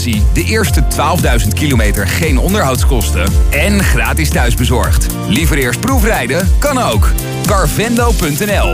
De eerste 12.000 kilometer geen onderhoudskosten en gratis thuisbezorgd. Liever eerst proefrijden? Kan ook. Carvendo.nl.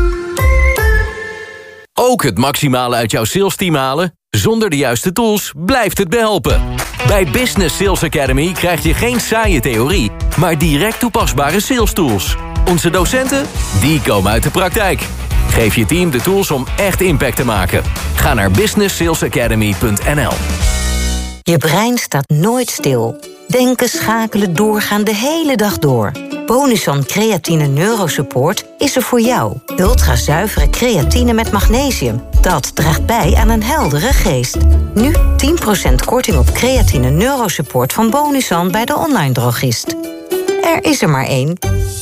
Ook het maximale uit jouw salesteam halen? Zonder de juiste tools blijft het behelpen. Bij Business Sales Academy krijg je geen saaie theorie, maar direct toepasbare sales tools. Onze docenten, die komen uit de praktijk. Geef je team de tools om echt impact te maken. Ga naar businesssalesacademy.nl. Je brein staat nooit stil. Denken, schakelen, doorgaan de hele dag door. Bonuson Creatine Neurosupport is er voor jou. Ultrazuivere creatine met magnesium. Dat draagt bij aan een heldere geest. Nu 10% korting op Creatine Neurosupport van Bonuson bij de online drogist. Er is er maar één.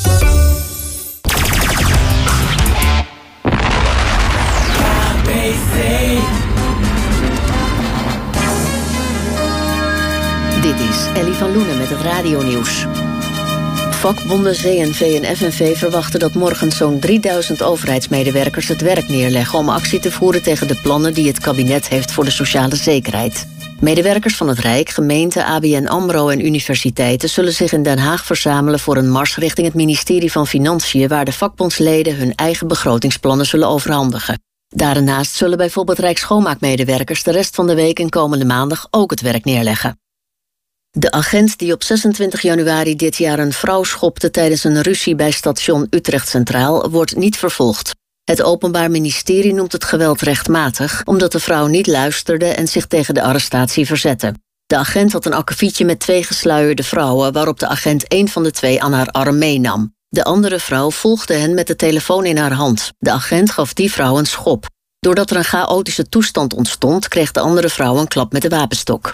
Dit is Ellie van Loenen met het radionieuws. Vakbonden CNV en FNV verwachten dat morgen zo'n 3000 overheidsmedewerkers het werk neerleggen om actie te voeren tegen de plannen die het kabinet heeft voor de sociale zekerheid. Medewerkers van het Rijk, gemeenten, ABN AMRO en universiteiten zullen zich in Den Haag verzamelen voor een mars richting het ministerie van Financiën, waar de vakbondsleden hun eigen begrotingsplannen zullen overhandigen. Daarnaast zullen bijvoorbeeld Rijksschoonmaakmedewerkers de rest van de week en komende maandag ook het werk neerleggen. De agent die op 26 januari dit jaar een vrouw schopte tijdens een ruzie bij station Utrecht Centraal wordt niet vervolgd. Het Openbaar Ministerie noemt het geweld rechtmatig, omdat de vrouw niet luisterde en zich tegen de arrestatie verzette. De agent had een akkefietje met 2 gesluierde vrouwen, waarop de agent 1 van de 2 aan haar arm meenam. De andere vrouw volgde hen met de telefoon in haar hand. De agent gaf die vrouw een schop. Doordat er een chaotische toestand ontstond, kreeg de andere vrouw een klap met de wapenstok.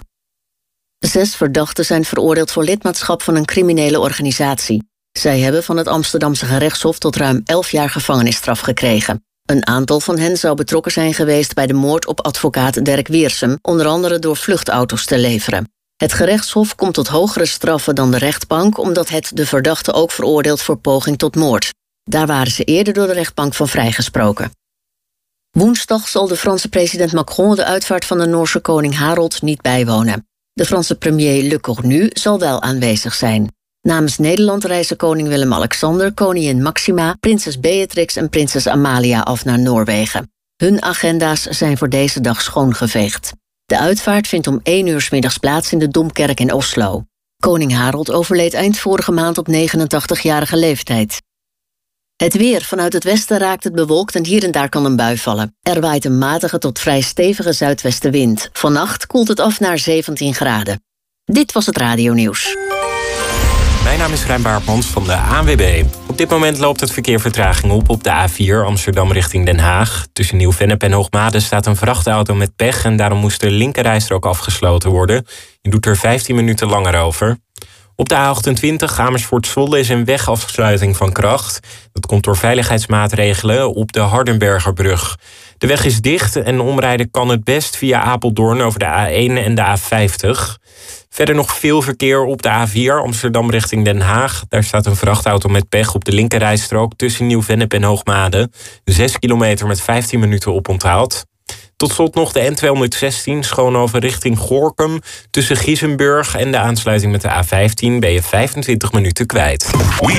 6 verdachten zijn veroordeeld voor lidmaatschap van een criminele organisatie. Zij hebben van het Amsterdamse gerechtshof tot ruim 11 jaar gevangenisstraf gekregen. Een aantal van hen zou betrokken zijn geweest bij de moord op advocaat Dirk Wiersum, onder andere door vluchtauto's te leveren. Het gerechtshof komt tot hogere straffen dan de rechtbank, omdat het de verdachten ook veroordeelt voor poging tot moord. Daar waren ze eerder door de rechtbank van vrijgesproken. Woensdag zal de Franse president Macron de uitvaart van de Noorse koning Harald niet bijwonen. De Franse premier Le Cornu zal wel aanwezig zijn. Namens Nederland reizen koning Willem-Alexander, koningin Maxima, prinses Beatrix en prinses Amalia af naar Noorwegen. Hun agenda's zijn voor deze dag schoongeveegd. De uitvaart vindt om 1 uur 's middags plaats in de Domkerk in Oslo. Koning Harald overleed eind vorige maand op 89-jarige leeftijd. Het weer. Vanuit het westen raakt het bewolkt en hier en daar kan een bui vallen. Er waait een matige tot vrij stevige zuidwestenwind. Vannacht koelt het af naar 17 graden. Dit was het radionieuws. Mijn naam is Rijn Baartmans van de ANWB. Op dit moment loopt het verkeer vertraging op de A4 Amsterdam richting Den Haag. Tussen Nieuw-Vennep en Hoogmade staat een vrachtauto met pech en daarom moest de linkerrijstrook afgesloten worden. Je doet er 15 minuten langer over. Op de A28 Amersfoort-Zwolle is een wegafsluiting van kracht. Dat komt door veiligheidsmaatregelen op de Hardenbergerbrug. De weg is dicht en omrijden kan het best via Apeldoorn over de A1 en de A50. Verder nog veel verkeer op de A4 Amsterdam richting Den Haag. Daar staat een vrachtauto met pech op de linkerrijstrook tussen Nieuw-Vennep en Hoogmade. 6 kilometer met 15 minuten oponthoud. Tot slot nog de N216 Schoonhoven richting Gorinchem. Tussen Giezenburg en de aansluiting met de A15 ben je 25 minuten kwijt.